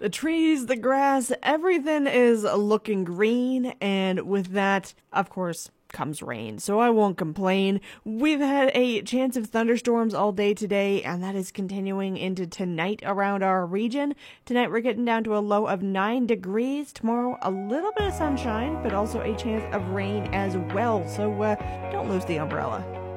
The trees, the grass, everything is looking green, and with that, of course, comes rain, so I won't complain. We've had a chance of thunderstorms all day today, and that is continuing into tonight around our region. Tonight we're getting down to a low of 9 degrees. Tomorrow a little bit of sunshine, but also a chance of rain as well, so don't lose the umbrella.